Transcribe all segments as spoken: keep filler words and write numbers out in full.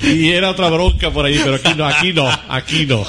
Y era otra bronca por ahí, pero aquí no, aquí no, aquí no.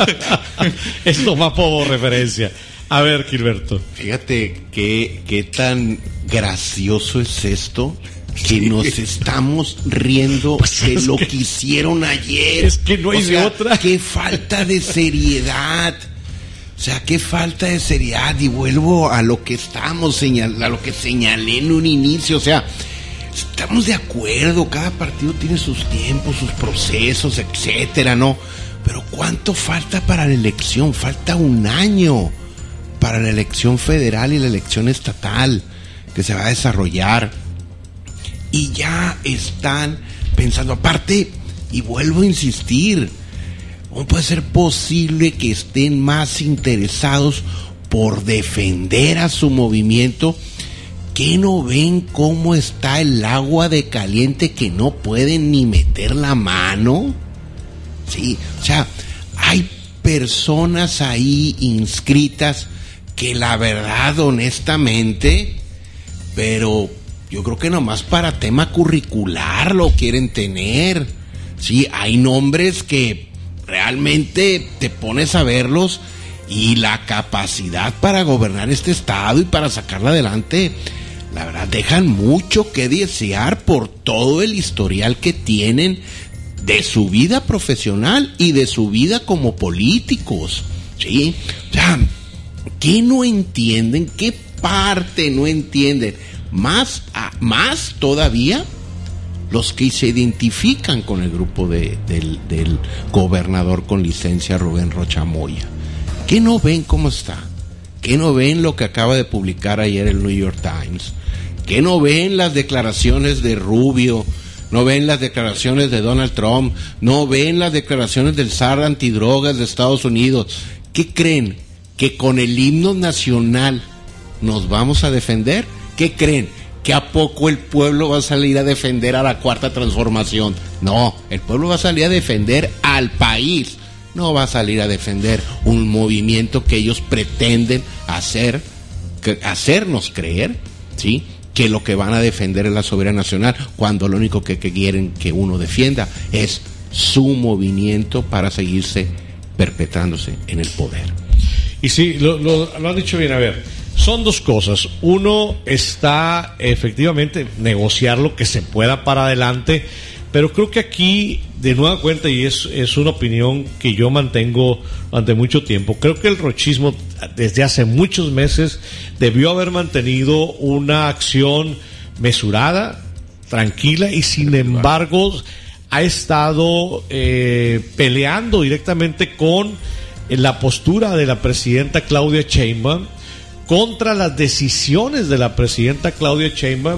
Esto más como referencia. A ver, Gilberto. Fíjate qué, qué tan gracioso es esto, que nos estamos riendo Pues de es lo que- que hicieron ayer. es que no hay O de sea, otra. Qué falta de seriedad. O sea, qué falta de seriedad. Y vuelvo a lo que estábamos señal, a lo que señalé en un inicio. O sea, estamos de acuerdo, cada partido tiene sus tiempos, sus procesos, etcétera, ¿no? Pero ¿cuánto falta para la elección? Falta un año para la elección federal y la elección estatal que se va a desarrollar. Y ya están pensando, aparte, y vuelvo a insistir, ¿cómo puede ser posible que estén más interesados por defender a su movimiento? ¿Qué no ven cómo está el agua de caliente que no pueden ni meter la mano? Sí, o sea, hay personas ahí inscritas que la verdad, honestamente, pero yo creo que nomás para tema curricular lo quieren tener. Sí, hay nombres que realmente te pones a verlos y la capacidad para gobernar este estado y para sacarla adelante, la verdad, dejan mucho que desear por todo el historial que tienen de su vida profesional y de su vida como políticos. Sí, o sea, ¿qué no entienden? ¿Qué parte no entienden? Más, a, más todavía los que se identifican con el grupo de, del, del gobernador con licencia Rubén Rocha Moya. ¿Qué no ven cómo está? ¿Qué no ven lo que acaba de publicar ayer el New York Times? ¿Qué no ven las declaraciones de Rubio? ¿No ven las declaraciones de Donald Trump? ¿No ven las declaraciones del zar antidrogas de Estados Unidos? ¿Qué creen? ¿Que con el himno nacional nos vamos a defender? ¿Qué creen? ¿Que a poco el pueblo va a salir a defender a la Cuarta Transformación? No, el pueblo va a salir a defender al país. No va a salir a defender un movimiento que ellos pretenden hacer, que, hacernos creer, ¿sí?, que lo que van a defender es la soberanía nacional, cuando lo único que, que quieren que uno defienda es su movimiento para seguirse perpetrándose en el poder. Y sí, lo, lo, lo han dicho bien. A ver, son dos cosas. Uno está efectivamente negociar lo que se pueda para adelante, pero creo que aquí, de nueva cuenta, y es, es una opinión que yo mantengo durante mucho tiempo, creo que el rochismo desde hace muchos meses debió haber mantenido una acción mesurada, tranquila, y sin embargo ha estado eh, peleando directamente con la postura de la presidenta Claudia Sheinbaum, contra las decisiones de la presidenta Claudia Sheinbaum,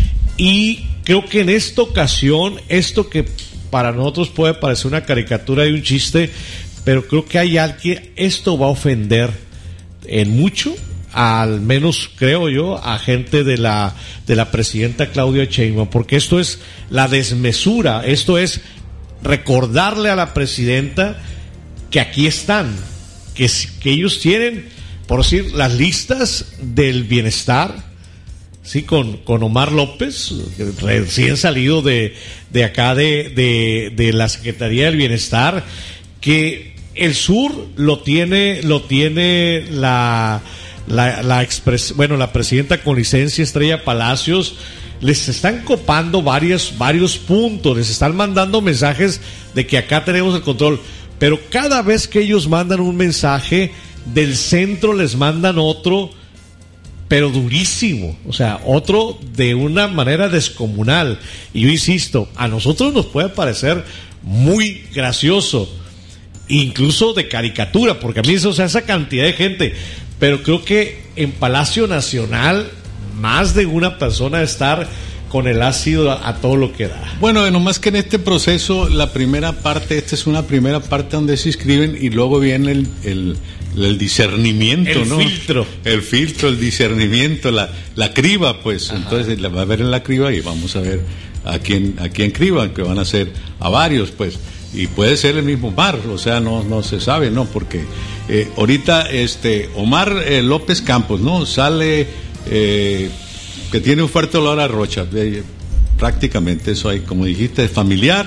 y creo que en esta ocasión, esto que para nosotros puede parecer una caricatura y un chiste, pero creo que hay alguien, esto va a ofender en mucho, al menos creo yo, a gente de la de la presidenta Claudia Sheinbaum, porque esto es la desmesura, esto es recordarle a la presidenta que aquí están, que, que ellos tienen, por decir, las listas del bienestar, sí, con, con Omar López, recién salido de, de acá de, de, de la Secretaría del Bienestar, que el sur lo tiene, lo tiene la, la, la expres, bueno, la presidenta con licencia Estrella Palacios. Les están copando varios, varios puntos, les están mandando mensajes de que acá tenemos el control, pero cada vez que ellos mandan un mensaje, del centro les mandan otro, pero durísimo, o sea, otro de una manera descomunal. Y yo insisto, a nosotros nos puede parecer muy gracioso, incluso de caricatura, porque a mí eso, o sea, esa cantidad de gente, pero creo que en Palacio Nacional más de una persona estar con el ácido a, a todo lo que da. Bueno, nomás que en este proceso, la primera parte, esta es una primera parte donde se inscriben y luego viene el, el, el discernimiento, el ¿no? filtro. El filtro, el discernimiento, la, la criba, pues. Ajá. Entonces la va a ver en la criba y vamos a ver a quién, a quién criban, que van a ser a varios, pues. Y puede ser el mismo Omar, o sea, no, no se sabe, ¿no? Porque eh, ahorita este Omar eh, López Campos, ¿no? Sale eh, que tiene un fuerte olor a Rocha, eh, prácticamente eso hay, como dijiste, es familiar,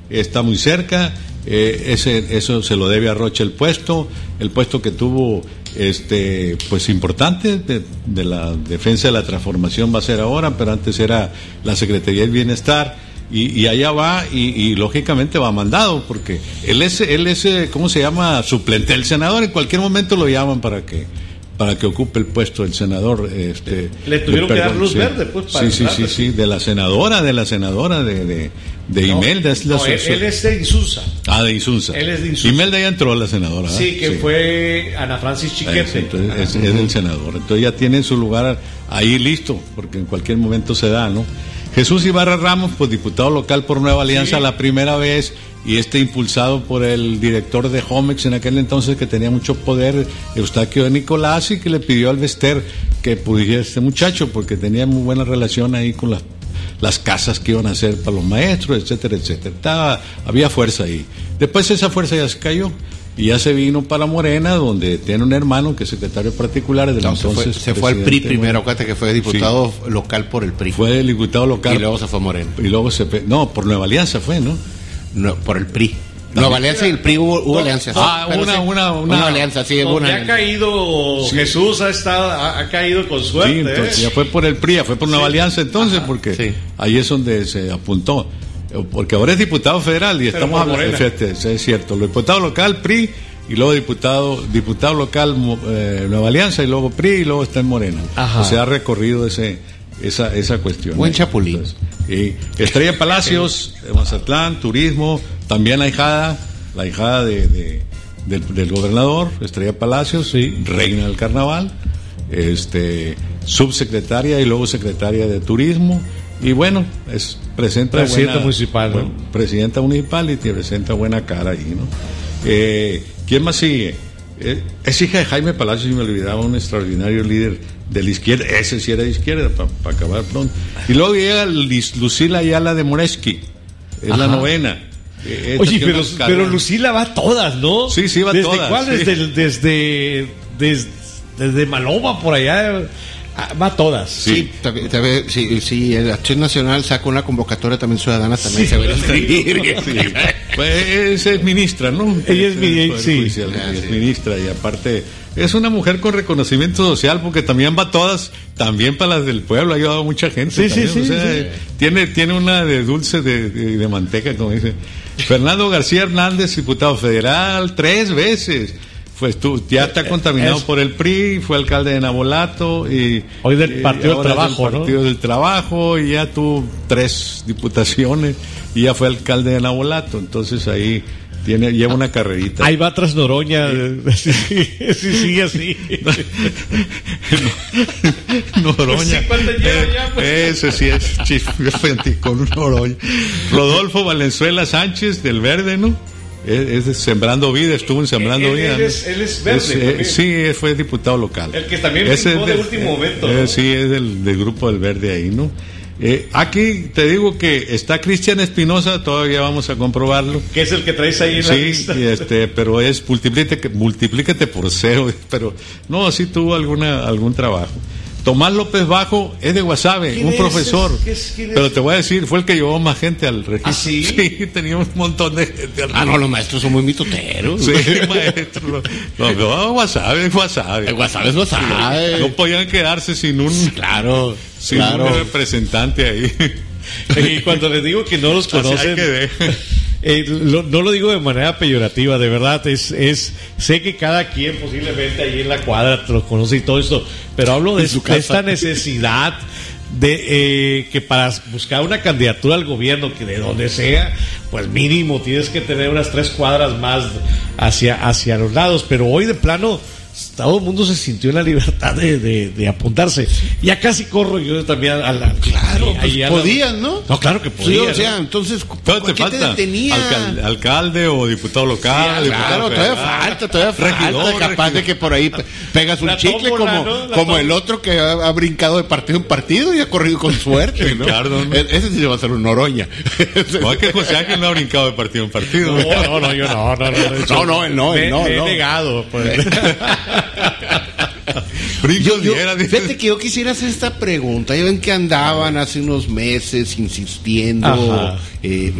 está muy cerca. Eh, ese, eso se lo debe a Rocha el puesto, el puesto que tuvo, este, pues importante de, de la defensa de la transformación va a ser ahora, pero antes era la Secretaría del Bienestar, y, y allá va, y, y lógicamente va mandado, porque él es, él es, ¿cómo se llama? Suplente del senador, en cualquier momento lo llaman para que para que ocupe el puesto del senador. Este, le tuvieron de, que perdón, dar luz sí, verde, pues, para sí, sí, sí, sí, de la senadora, de la senadora de, de, de no, Imelda. Es la no, él, él es de Insunza. Ah, de Insunza. Él es de Insunza. Imelda ya entró, la senadora. Sí, que sí. Fue Ana Francis Chiquete. Entonces, es, es el senador. Entonces ya tiene su lugar ahí listo, porque en cualquier momento se da, ¿no? Jesús Ibarra Ramos, pues diputado local por Nueva Alianza, sí, la primera vez, y este impulsado por el director de Homex en aquel entonces, que tenía mucho poder, Eustaquio de Nicolás, y que le pidió al Bester que pudiera este muchacho, porque tenía muy buena relación ahí con las, las casas que iban a hacer para los maestros, etcétera, etcétera. Estaba, había fuerza ahí. Después esa fuerza ya se cayó, y ya se vino para Morena, donde tiene un hermano que es secretario particular del no, entonces. Se fue, se fue al P R I primero, acuérdate que fue diputado sí. local por el P R I. Fue el diputado local. Y luego se fue a Morena. Y luego se. No, por Nueva Alianza fue, ¿no? No, por el P R I. Nueva Alianza y el P R I hubo, hubo no, alianzas. Ah, una, sí, una, una, una alianza, sí. Donde una ha caído sí. Jesús, ha estado, ha, ha caído con suerte. Sí, entonces ¿eh? ya fue por el P R I, ya fue por Nueva sí. Alianza entonces, Ajá, porque sí. ahí es donde se apuntó. Porque ahora es diputado federal y Pero estamos hablando, fíjate, es cierto, lo diputado local, P R I, y luego diputado diputado local eh, Nueva Alianza, y luego P R I, y luego está en Morena. Ajá. O sea, ha recorrido ese esa esa cuestión. Buen chapulín. Entonces, y Estrella Palacios, de Mazatlán, turismo, también la hijada, la hijada de, de del, del gobernador, Estrella Palacios, sí, reina del carnaval, este subsecretaria y luego secretaria de turismo, y bueno, es presenta presidenta buena, municipal, bueno, ¿no? presidenta municipal, y te presenta buena cara ahí, ¿no? Eh, ¿quién más sigue? Eh, es hija de Jaime Palacios, y me olvidaba, un extraordinario líder de la izquierda, ese sí era de izquierda, para pa acabar pronto. Y luego llega Lucila Ayala de Moreski, es Ajá. la novena. Eh, Oye, pero, pero Lucila va a todas, ¿no? Sí, sí, va a ¿Desde todas. ¿Cuál? Sí. Desde, desde, desde, desde Maloma, por allá, va a todas. Sí, sí, también, también, sí, sí, el Acción Nacional saca una convocatoria también ciudadana, también sí, se va a inscribir. Sí. Pues es ministra, ¿no? Ella es, mi, sí. judicial, ah, es sí. ministra, y aparte es una mujer con reconocimiento social, porque también va a todas, también para las del pueblo, ha ayudado a mucha gente. Sí, también, sí, o sea, sí, sí. Tiene, tiene una de dulce de, de, de manteca, como dice. Fernando García Hernández, diputado federal, tres veces. Pues tú, ya está contaminado es, por el P R I, fue alcalde de Nabolato, y hoy del Partido del Trabajo, del Partido ¿no? del Trabajo, y ya tuvo tres diputaciones, y ya fue alcalde de Nabolato, entonces ahí tiene, lleva una carrerita. Ahí va tras Noroña, sí, sí, sí, sigue así. Noroña. ¿Cuánto lleva ya? Pues? Ese sí es chifre con un Noroña. Rodolfo Valenzuela Sánchez, del Verde, ¿no? Es, es Sembrando Vida, estuvo en Sembrando él, Vida. Él es, él es verde. Es, eh, sí, fue diputado local. El que también brincó de, de último momento. Eh, ¿no? Sí, es del, del grupo del Verde ahí, ¿no? Eh, aquí te digo que está Cristian Espinosa, todavía vamos a comprobarlo. Que es el que traes ahí en sí, la lista. Y este, pero es multiplícate, multiplícate por cero, pero no, sí tuvo alguna algún trabajo. Tomás López Bajo es de Guasave, un profesor. Es, es, pero te voy a decir, fue el que llevó más gente al registro. ¿Ah, sí? Sí, tenía un montón de gente. Al ah, no, los maestros son muy mitoteros. Sí, maestro. No, no, Guasave es Guasave. El Guasave es Guasave. No podían quedarse sin un, claro, sin claro. un representante ahí. Y cuando les digo que no los conocen, que eh, lo, no lo digo de manera peyorativa, de verdad, es, es sé que cada quien posiblemente ahí en la cuadra te los conoce y todo esto, pero hablo de, de esta necesidad de eh, que para buscar una candidatura al gobierno, que de donde sea, pues mínimo tienes que tener unas tres cuadras más hacia, hacia los lados, pero hoy de plano todo el mundo se sintió en la libertad de, de, de apuntarse. Ya casi corro yo también a la... Claro, pues ahí, podían, ¿no? No, claro que podían. Sí, o sea, ¿no? entonces, ¿Todo te ¿qué falta? te detenía? Alcal, alcalde o diputado local. Sí, diputado claro, todavía federal, falta, todavía regidor, falta. Capaz regidor. de que por ahí pegas un La chicle tómbola, como, ¿no? La como tómbola. el otro que ha, ha brincado de partido en partido y ha corrido con suerte, ¿no? Claro, ¿no? E- Ese sí va a ser un Noroña. No, es que José Ángel no ha brincado de partido en partido. No, no, no, yo no, no, no. No, no, él no, él me, no, me no. he negado, pues. Yo, yo, Diera, dice. fíjate que yo quisiera hacer esta pregunta. Ya ven que andaban hace unos meses insistiendo, eh,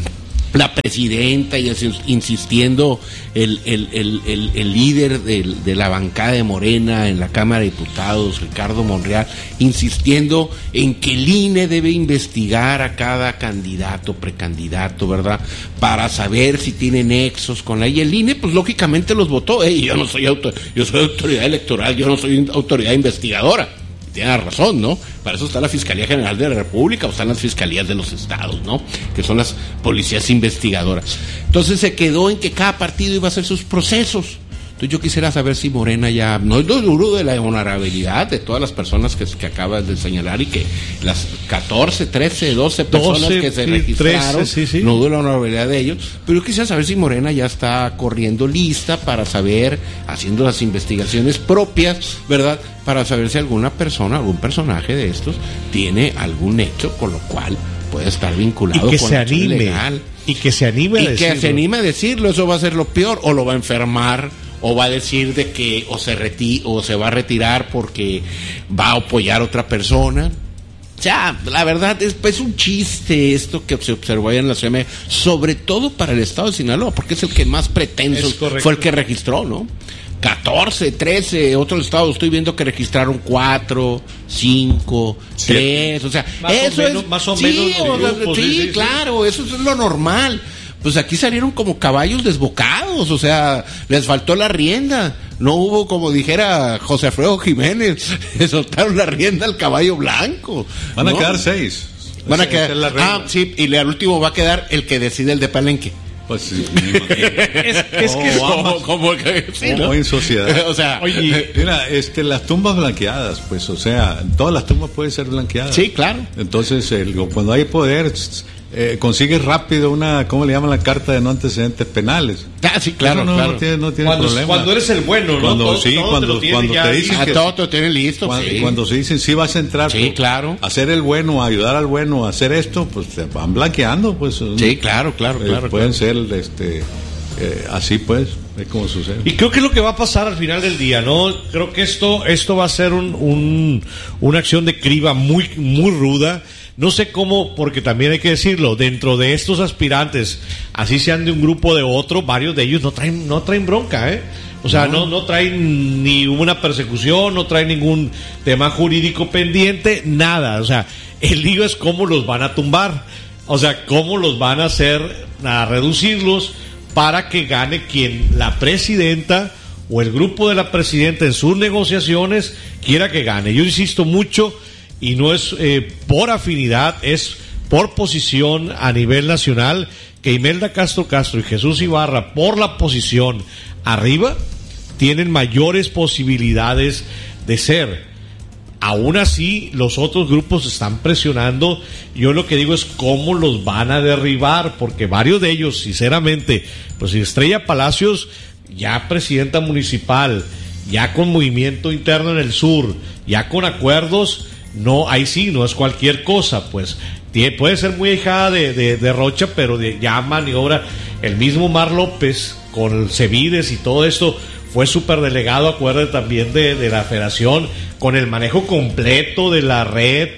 la presidenta y así, insistiendo el, el, el, el, el líder de, de la bancada de Morena en la Cámara de Diputados, Ricardo Monreal, insistiendo en que el I N E debe investigar a cada candidato, precandidato, ¿verdad? Para saber si tiene nexos con la... Y el I N E, pues lógicamente los votó. Ey, yo no soy autor, yo soy autoridad electoral, yo no soy autoridad investigadora. Tiene razón, ¿no? Para eso está la Fiscalía General de la República o están las fiscalías de los estados, ¿no? Que son las policías investigadoras. Entonces se quedó en que cada partido iba a hacer sus procesos. Entonces yo quisiera saber si Morena ya... No dudo de la honorabilidad de todas las personas que, que acabas de señalar y que las catorce, trece, doce personas doce, que se sí, registraron, trece, sí, sí. No dudo de la honorabilidad de ellos, pero yo quisiera saber si Morena ya está corriendo lista para saber, haciendo las investigaciones propias, ¿verdad? Para saber si alguna persona, algún personaje de estos tiene algún hecho con lo cual puede estar vinculado y que con se anime, ilegal. Y que se anime a y decirlo. que se anime a decirlo, eso va a ser lo peor, o lo va a enfermar, o va a decir de que o se reti o se va a retirar porque va a apoyar a otra persona. O sea, la verdad es, es un chiste esto que se observó allá en la C M, sobre todo para el estado de Sinaloa, porque es el que más pretenso fue el que registró, ¿no? catorce, trece, otros estados estoy viendo que registraron cuatro, cinco, tres, o sea, más eso o menos, es más o sí, menos o sea, grupos, sí, sí, sí, claro, sí. Eso es lo normal. Pues aquí salieron como caballos desbocados, o sea, les faltó la rienda. No hubo, como dijera José Alfredo Jiménez, le soltaron la rienda al caballo blanco. Van ¿no? a quedar seis. Van a quedar. Es ah, sí, y al último va a quedar el que decide el de Palenque. Pues sí, me es, es que es como, como que sí, ¿no? en sociedad. O sea, oye, mira, este, las tumbas blanqueadas, pues, o sea, todas las tumbas pueden ser blanqueadas. Sí, claro. Entonces, el, cuando hay poder, eh, consigues rápido una, ¿cómo le llaman la carta de no antecedentes penales? Ah, sí, claro, no, claro. No tiene, no tiene cuando, problema. Cuando eres el bueno, ¿no? Cuando, todo, sí, todo cuando, te, cuando te dicen a que... todo te tienen listo. Cuando, sí. cuando se dicen, sí vas a entrar. Sí, claro. A hacer el bueno, a ayudar al bueno, a hacer esto, pues te van blanqueando, pues. Sí, claro, claro, eh, claro. Pueden claro. ser, este... Eh, así pues, es como sucede. Y creo que es lo que va a pasar al final del día, ¿no? Creo que esto esto va a ser un, un una acción de criba muy muy ruda. No sé cómo, porque también hay que decirlo, dentro de estos aspirantes, así sean de un grupo o de otro, varios de ellos no traen no traen bronca, ¿eh? O sea, no, no traen ni una persecución, no traen ningún tema jurídico pendiente, nada. O sea, el lío es cómo los van a tumbar. O sea, cómo los van a hacer, a reducirlos, para que gane quien la presidenta o el grupo de la presidenta en sus negociaciones quiera que gane. Yo insisto mucho, y no es eh, por afinidad, es por posición a nivel nacional, que Imelda Castro Castro y Jesús Ibarra, por la posición arriba, tienen mayores posibilidades de ser. Aún así, los otros grupos están presionando. Yo lo que digo es cómo los van a derribar, porque varios de ellos, sinceramente, pues Estrella Palacios, ya presidenta municipal, ya con movimiento interno en el sur, ya con acuerdos, no, ahí sí, no es cualquier cosa, pues tiene, puede ser muy ahijada de, de, de Rocha, pero de, ya maniobra. El mismo Mar López con Cevides y todo esto fue superdelegado, acuérdate, también de, de la federación, con el manejo completo de la red,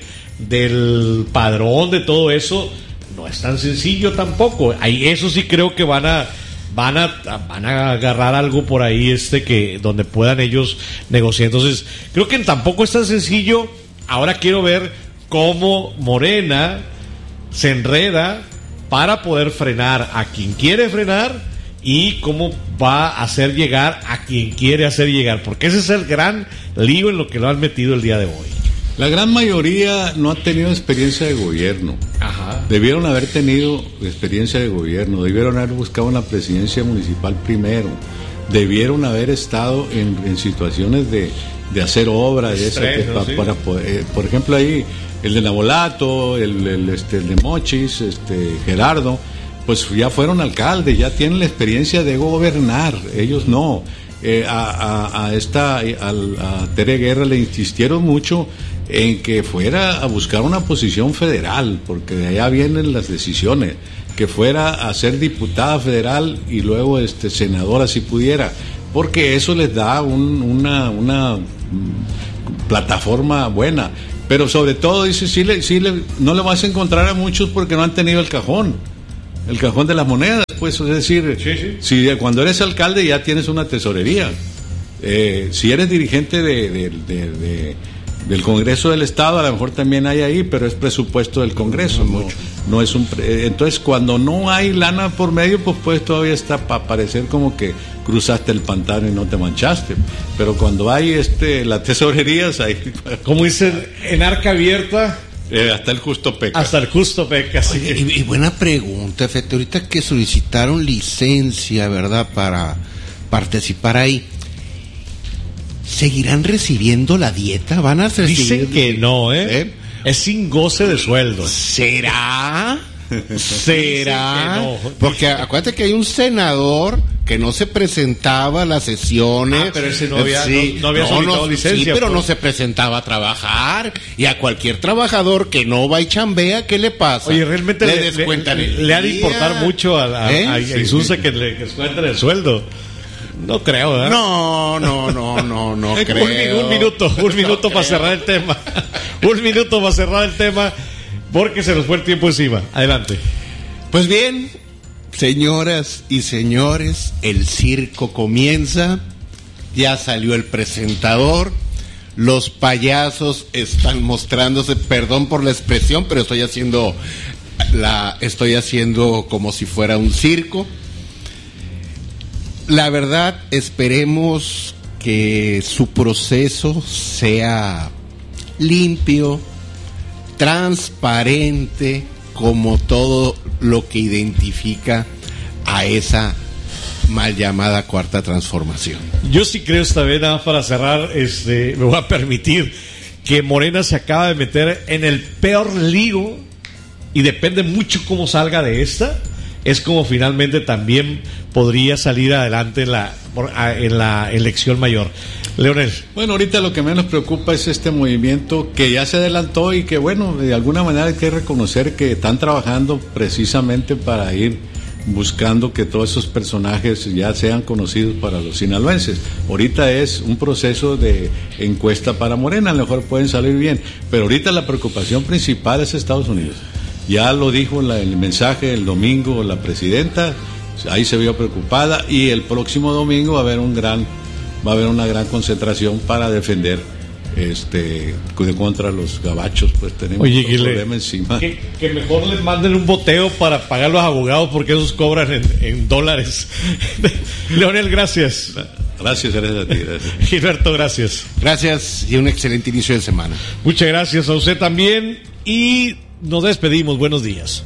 del padrón, de todo eso. No es tan sencillo tampoco. Ahí, eso sí creo que van a van a van a agarrar algo por ahí este que donde puedan ellos negociar. Entonces creo que tampoco es tan sencillo. Ahora quiero ver cómo Morena se enreda para poder frenar a quien quiere frenar y cómo va a hacer llegar a quien quiere hacer llegar, porque ese es el gran lío en lo que lo han metido el día de hoy. La gran mayoría no ha tenido experiencia de gobierno. Ajá. Debieron haber tenido experiencia de gobierno, debieron haber buscado una presidencia municipal primero, debieron haber estado en, en situaciones de, de hacer obras, de esa, que, pa, sí. para poder, eh, por ejemplo ahí el de Nabolato, el, el, este, el de Mochis, este, Gerardo, pues ya fueron alcaldes, ya tienen la experiencia de gobernar, ellos no. Eh, a, a, a esta a, a Tere Guerra le insistieron mucho en que fuera a buscar una posición federal, porque de allá vienen las decisiones, que fuera a ser diputada federal y luego este senadora si pudiera, porque eso les da un, una una plataforma buena. Pero sobre todo dice, sí le, sí le, no le vas a encontrar a muchos porque no han tenido el cajón. el cajón de las monedas, pues, es decir, sí, sí. si cuando eres alcalde ya tienes una tesorería, eh, si eres dirigente de, de, de, de, del Congreso del Estado, a lo mejor también hay ahí, pero es presupuesto del Congreso, no, no es un pre, entonces cuando no hay lana por medio, pues pues todavía está para parecer como que cruzaste el pantano y no te manchaste, pero cuando hay este las tesorerías ahí, como dicen, en arca abierta, eh, hasta el justo peca. Hasta el justo peca, sí. Oye, y, y buena pregunta, Fete, ahorita que solicitaron licencia, ¿verdad?, para participar ahí, ¿seguirán recibiendo la dieta? ¿Van a recibir? Dicen que no, ¿eh? ¿Eh? Es sin goce de sueldo. ¿Será? ¿Será? No. Porque acuérdate que hay un senador que no se presentaba a las sesiones. Ah, pero ese no había, sí, no, no había solicitado licencia. Sí, pero pues. no se presentaba a trabajar. Y a cualquier trabajador que no va y chambea, ¿qué le pasa? Oye, realmente le, le, descuentan le, el le ha de día. importar mucho a, a, ¿Eh? a, a Sí, Isunza sí. que le que descuenten el sueldo. No creo, ¿verdad? No, no, no, no, no un, creo. un minuto, un minuto No para creo. cerrar el tema. Un minuto para cerrar el tema, porque se nos fue el tiempo encima. Adelante. Pues bien, señoras y señores, el circo comienza. Ya salió el presentador. Los payasos están mostrándose, perdón por la expresión, pero estoy haciendo la estoy haciendo como si fuera un circo. La verdad, esperemos que su proceso sea limpio, transparente, como todo lo que identifica a esa mal llamada cuarta transformación. Yo sí creo esta vez, nada más para cerrar, este, me voy a permitir que Morena se acaba de meter en el peor lío y depende mucho cómo salga de esta. Es como finalmente también podría salir adelante en la, en la elección mayor. Leonel. Bueno, ahorita lo que menos preocupa es este movimiento que ya se adelantó y que, bueno, de alguna manera hay que reconocer que están trabajando precisamente para ir buscando que todos esos personajes ya sean conocidos para los sinaloenses. Ahorita es un proceso de encuesta para Morena, a lo mejor pueden salir bien, pero ahorita la preocupación principal es Estados Unidos. Ya lo dijo la, el mensaje el domingo la presidenta, ahí se vio preocupada, y el próximo domingo va a haber un gran, va a haber una gran concentración para defender este de contra los gabachos, pues tenemos Oye, un problema encima. Que, que mejor les manden un boteo para pagar los abogados porque esos cobran en, en dólares. Leonel, gracias. Gracias, gracias a ti. Gracias. Gilberto, gracias. Gracias y un excelente inicio de semana. Muchas gracias a usted también y nos despedimos. Buenos días.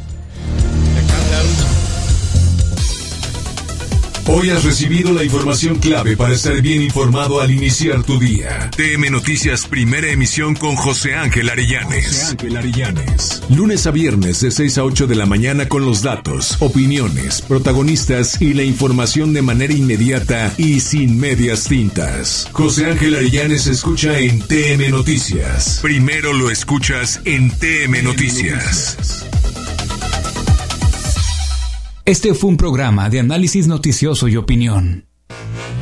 Hoy has recibido la información clave para estar bien informado al iniciar tu día. T M Noticias, primera emisión con José Ángel Arellanes. José Ángel Arellanes. Lunes a viernes de seis a ocho de la mañana con los datos, opiniones, protagonistas y la información de manera inmediata y sin medias tintas. José Ángel Arellanes escucha en T M Noticias. Primero lo escuchas en T M Noticias. Este fue un programa de análisis noticioso y opinión.